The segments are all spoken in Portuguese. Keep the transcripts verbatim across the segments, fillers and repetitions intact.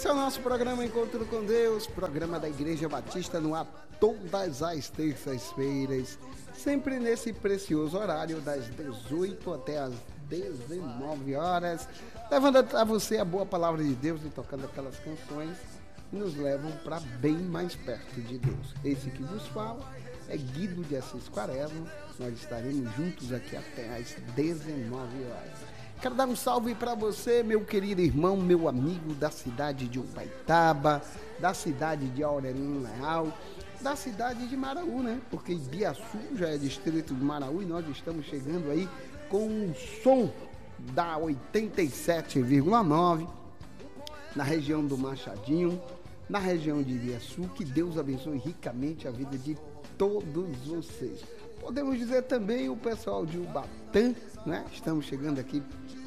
Esse é o nosso programa Encontro com Deus, programa da Igreja Batista no ar todas as terças-feiras, sempre nesse precioso horário das dezoito até as dezenove horas, levando a você a boa palavra de Deus e tocando aquelas canções que nos levam para bem mais perto de Deus. Esse que vos fala é Guido de Assis Quaresma, nós estaremos juntos aqui até as dezenove horas. Quero dar um salve para você, meu querido irmão, meu amigo da cidade de Ubaitaba, da cidade de Aurelino Leal, da cidade de Maraú, né? Porque Ibiaçu já é distrito de Maraú e nós estamos chegando aí com o som da oitenta e sete vírgula nove na região do Machadinho, na região de Ibiaçu. Que Deus abençoe ricamente a vida de todos vocês. Podemos dizer também o pessoal de Ubatã, né? Estamos chegando aqui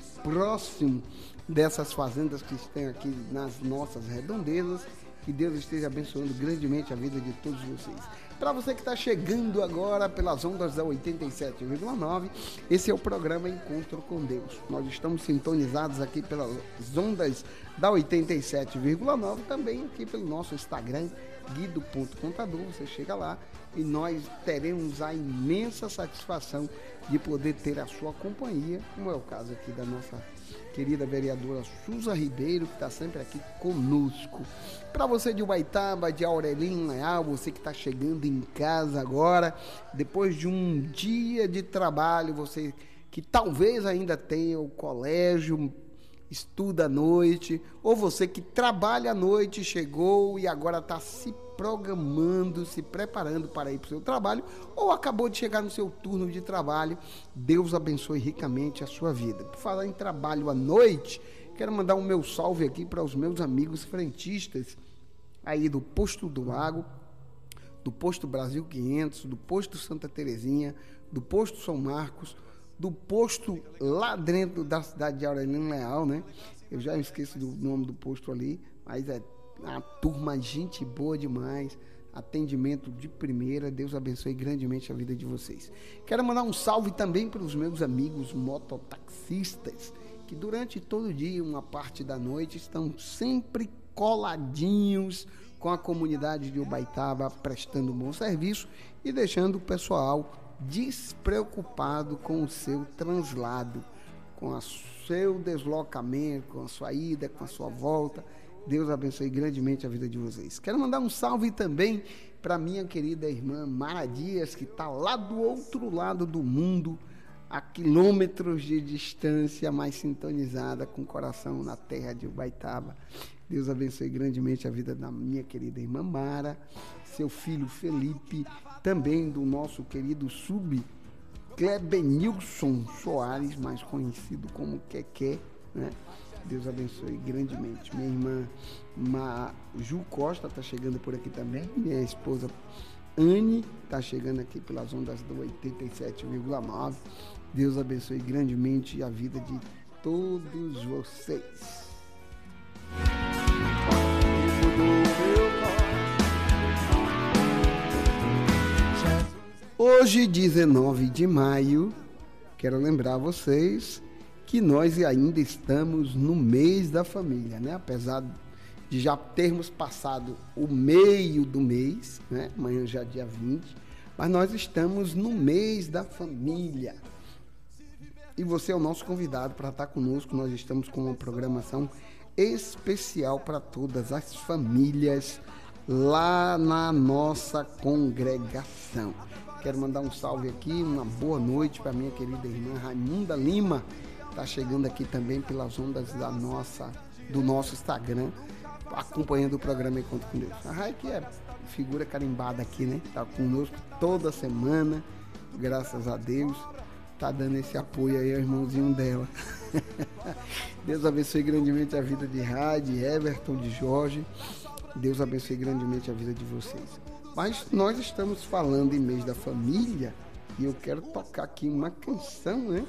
próximo dessas fazendas que estão aqui nas nossas redondezas. Que Deus esteja abençoando grandemente a vida de todos vocês. Para você que está chegando agora pelas ondas da oitenta e sete vírgula nove, esse é o programa Encontro com Deus. Nós estamos sintonizados aqui pelas ondas da oitenta e sete vírgula nove, também aqui pelo nosso Instagram, guido ponto contador. Você chega lá e nós teremos a imensa satisfação de poder ter a sua companhia, como é o caso aqui da nossa querida vereadora Suza Ribeiro, que está sempre aqui conosco. Para você de Ubaitaba, de Aurelino Leal, você que está chegando em casa agora, depois de um dia de trabalho, você que talvez ainda tenha o colégio, estuda à noite, ou você que trabalha à noite, chegou e agora está se programando, se preparando para ir para o seu trabalho, ou acabou de chegar no seu turno de trabalho. Deus abençoe ricamente a sua vida. Por falar em trabalho à noite, quero mandar um meu salve aqui para os meus amigos frentistas aí do Posto do Lago, do Posto Brasil quinhentos, do Posto Santa Terezinha, do Posto São Marcos, do posto lá dentro da cidade de Aurelino Leal, né? Eu já esqueço do nome do posto ali, mas é uma turma, gente boa demais, atendimento de primeira. Deus abençoe grandemente a vida de vocês. Quero mandar um salve também para os meus amigos mototaxistas, que durante todo o dia, uma parte da noite, estão sempre coladinhos com a comunidade de Ubaitaba, prestando um bom serviço e deixando o pessoal despreocupado com o seu translado, com o seu deslocamento, com a sua ida, com a sua volta. Deus abençoe grandemente a vida de vocês. Quero mandar um salve também para minha querida irmã Mara Dias, que está lá do outro lado do mundo, a quilômetros de distância, mais sintonizada, com o coração na terra de Ubaitaba. Deus abençoe grandemente a vida da minha querida irmã Mara, seu filho Felipe, também do nosso querido sub Klebenilson Soares, mais conhecido como Keké, né? Deus abençoe grandemente. Minha irmã Ma Ju Costa está chegando por aqui também, minha esposa Anne está chegando aqui pelas ondas do oitenta e sete vírgula nove. Deus abençoe grandemente a vida de todos vocês. Hoje, dezenove de maio, quero lembrar vocês que nós ainda estamos no mês da família, né? Apesar de já termos passado o meio do mês, né? Amanhã já é dia vinte, mas nós estamos no mês da família. E você é o nosso convidado para estar conosco. Nós estamos com uma programação especial para todas as famílias lá na nossa congregação. Quero mandar um salve aqui, uma boa noite para minha querida irmã Raimunda Lima, está chegando aqui também pelas ondas da nossa, do nosso Instagram, acompanhando o programa Encontro com Deus. A Rai, que é figura carimbada aqui, né? Está conosco toda semana, graças a Deus, está dando esse apoio aí ao irmãozinho dela. Deus abençoe grandemente a vida de Rai, de Everton, de Jorge. Deus abençoe grandemente a vida de vocês. Mas nós estamos falando em mês da família e eu quero tocar aqui uma canção, né?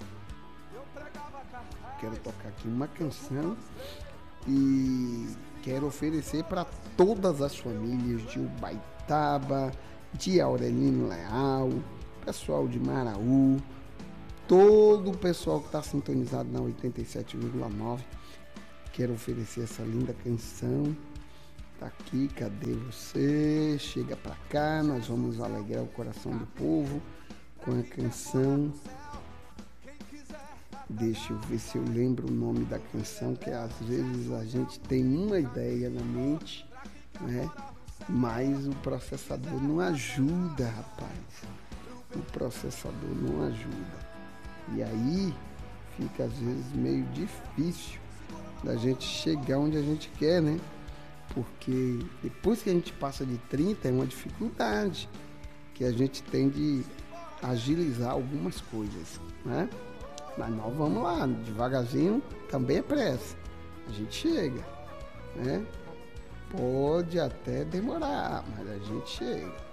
Quero tocar aqui uma canção e quero oferecer para todas as famílias de Ubaitaba, de Aurelino Leal, pessoal de Maraú, todo o pessoal que está sintonizado na oitenta e sete vírgula nove. quero oferecer essa linda canção. Tá aqui, cadê você? Chega pra cá, nós vamos alegrar o coração do povo com a canção. Deixa eu ver se eu lembro o nome da canção, que às vezes a gente tem uma ideia na mente, né? Mas o processador não ajuda, rapaz. O processador não ajuda. E aí fica às vezes meio difícil da gente chegar onde a gente quer, né? Porque depois que a gente passa de trinta é uma dificuldade que a gente tem de agilizar algumas coisas, né? Mas nós vamos lá, devagarzinho, também é pressa. A gente chega, né? Pode até demorar, mas a gente chega.